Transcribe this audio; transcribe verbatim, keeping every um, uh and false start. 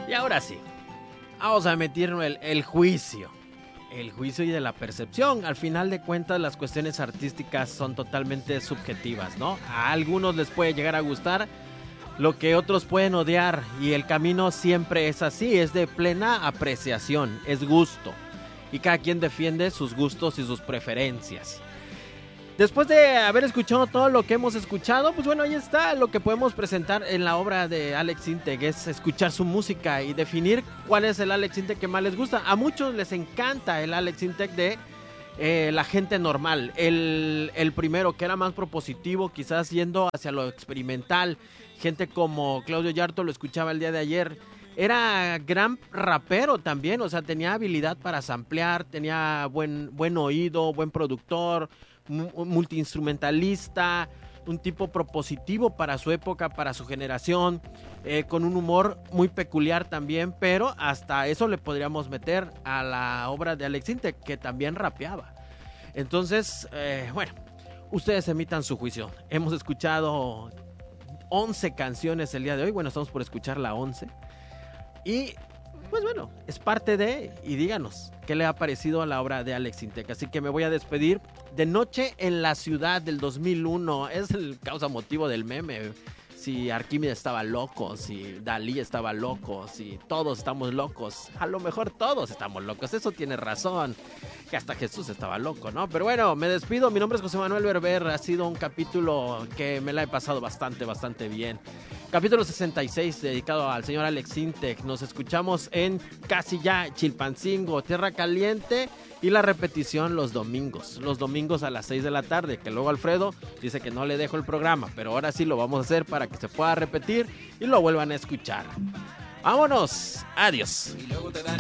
Y ahora sí, vamos a meternos el, el juicio. El juicio y de la percepción. Al final de cuentas, las cuestiones artísticas son totalmente subjetivas, ¿no? A algunos les puede llegar a gustar lo que otros pueden odiar. Y el camino siempre es así, es de plena apreciación, es gusto. Y cada quien defiende sus gustos y sus preferencias. Después de haber escuchado todo lo que hemos escuchado, pues bueno, ahí está lo que podemos presentar en la obra de Alex Intec, es escuchar su música y definir cuál es el Alex Intec que más les gusta. A muchos les encanta el Alex Intec de eh, la gente normal, el, el primero que era más propositivo, quizás yendo hacia lo experimental. Gente como Claudio Yarto, lo escuchaba el día de ayer, era gran rapero también, o sea, tenía habilidad para samplear, tenía buen, buen oído, buen productor, multiinstrumentalista, un tipo propositivo para su época, para su generación, eh, con un humor muy peculiar también, pero hasta eso le podríamos meter a la obra de Alex Intec, que también rapeaba. Entonces, eh, bueno, ustedes emitan su juicio. Hemos escuchado once canciones el día de hoy, bueno, estamos por escuchar la once, y pues bueno, es parte de, y díganos qué le ha parecido a la obra de Alex Intec. Así que me voy a despedir de Noche en la Ciudad del dos mil uno. Es el causa motivo del meme. Si Arquímedes estaba loco, si Dalí estaba loco, si todos estamos locos. A lo mejor todos estamos locos, eso tiene razón. Que hasta Jesús estaba loco, ¿no? Pero bueno, me despido. Mi nombre es José Manuel Berber. Ha sido un capítulo que me la he pasado bastante, bastante bien. Capítulo sesenta y seis dedicado al señor Alex Intec. Nos escuchamos en Casi Ya, Chilpancingo, Tierra Caliente, y la repetición los domingos. Los domingos a las seis de la tarde, que luego Alfredo dice que no le dejo el programa, pero ahora sí lo vamos a hacer para que se pueda repetir y lo vuelvan a escuchar. ¡Vámonos! ¡Adiós!